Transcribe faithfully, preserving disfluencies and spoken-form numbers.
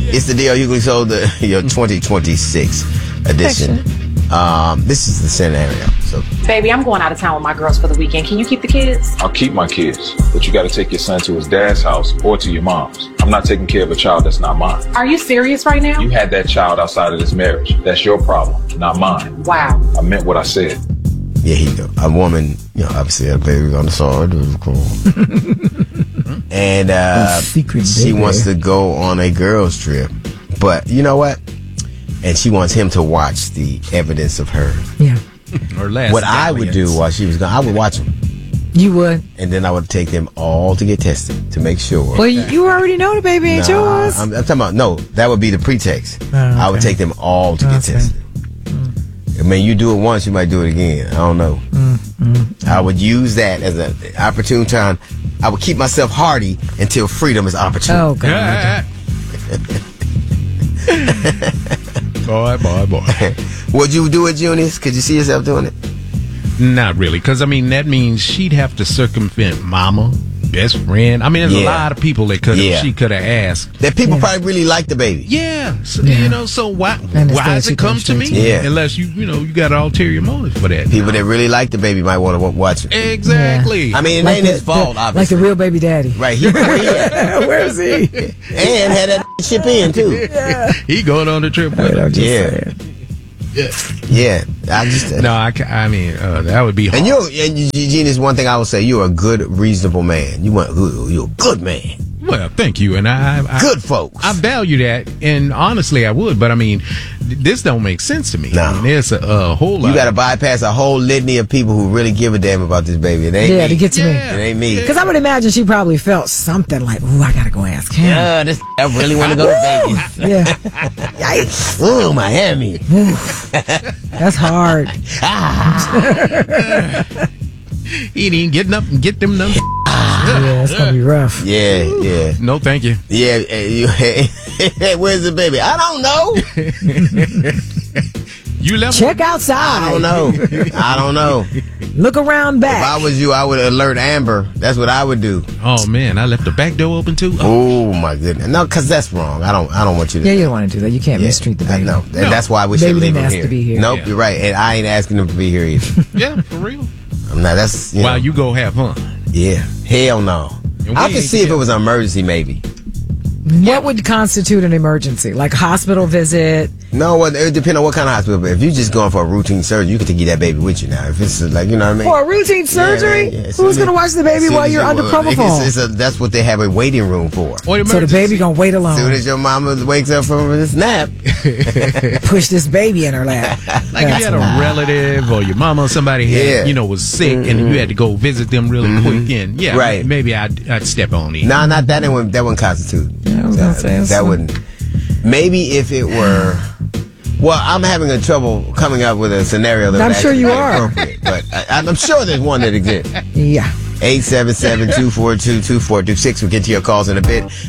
It's the D L Hughley Show, the your twenty twenty-six edition. Um, this is the scenario. So, baby, I'm going out of town with my girls for the weekend. Can you keep the kids? I'll keep my kids, but you got to take your son to his dad's house or to your mom's. I'm not taking care of a child that's not mine. Are you serious right now? You had that child outside of this marriage. That's your problem, not mine. Wow. I meant what I said. Yeah, he go. A woman, you know, obviously had a baby on the side. It was cool. And uh, she wants to go on a girls' trip. But you know what? And she wants him to watch the evidence of her. Yeah. Or last what I would do while she was gone, I would watch them. You would? And then I would take them all to get tested to make sure. Well, you already know the baby ain't nah, yours. I'm, I'm talking about, no, that would be the pretext. Oh, okay. I would take them all to Okay. get tested. I mean, you do it once, you might do it again. I don't know. Mm, mm, mm. I would use that as an opportune time. I would keep myself hardy until freedom is opportune. Oh, God. Boy, boy, boy. Would you do it, Junius? Could you see yourself doing it? Not really, because, I mean, that means she'd have to circumvent mama, best friend. I mean, there's Yeah. a lot of people that could Yeah. she could have asked. That people Yeah. probably really like the baby. Yeah, so, Yeah. you know, so why And why does she it come goes to me? straight to you. Yeah. Unless you, you know, you got an ulterior motive for that. People that really like the baby might want to watch it. Exactly. I mean, it Like ain't the- his fault, the- obviously. Like the real baby daddy. Right, he, where he at? Where is he? And had that ship in, too. he going on the trip with her. I'm just Yeah. saying. Yeah, I just... No, I, ca- I mean, uh, that would be hard. And you, and Eugene, is one thing I will say. You're a good, reasonable man. You want, you're a good man. Well, thank you, and I, I Good folks. I value that, and honestly, I would. But I mean, th- this don't make sense to me. No. I mean, there's a, a whole lot. You got to bypass a whole litany of people who really give a damn about this baby. It ain't Yeah, me. to get to me. Yeah. It ain't me. Because I would imagine she probably felt something like, ooh, I got to go ask him. Yeah, this I really want to go to Vegas. Yeah. Yikes. Ooh, Miami. That's hard. he didn't get enough, get them numbers. Yeah, it's going to be rough. Yeah, yeah. No, thank you. Yeah, eh, you, where's the baby? I don't know. You left. Check outside. I don't know. I don't know. Look around If back. I was you, I would alert Amber. That's what I would do. Oh man, I left the back door open too. Oh my goodness. No, because that's wrong. I don't. I don't want you to. Yeah, you don't want to do that. You can't Yeah, mistreat the I baby. know. And that's why we Baby should leave didn't him ask here. to be here. Nope, Yeah. you're right. And I ain't asking him to be here either. Yeah, for real. Now that's you While know, you go have fun. yeah. Hell no. And I we could ain't see if it together. was an emergency, maybe. What would constitute an emergency? Like a hospital visit? No, well, it depends on what kind of hospital. But if you're just going for a routine surgery, you can take that baby with you now. If it's like, you know what I mean? For a routine surgery? Yeah, yeah, yeah. Who's going to watch the baby As soon while as you're you- under well, it's- propofol? it's a- that's what they have a waiting room for. Or So the emergency. baby going to wait As soon alone. as your mama wakes up from this nap, Push this baby in her lap. Like if you had a relative or your mama or somebody had, Yeah. you know, was sick and you had to go visit them really quick, and yeah, Right. maybe I'd, I'd step on it. nah, not that. That wouldn't, that wouldn't constitute. Yeah, I was gonna say, that so- wouldn't. Maybe if it were. Well, I'm having a trouble coming up with a scenario that I'm would sure actually you be are. appropriate, but I, I'm sure there's one that exists. Yeah. eight seven seven, two four two, two four two six. We'll get to your calls in a bit.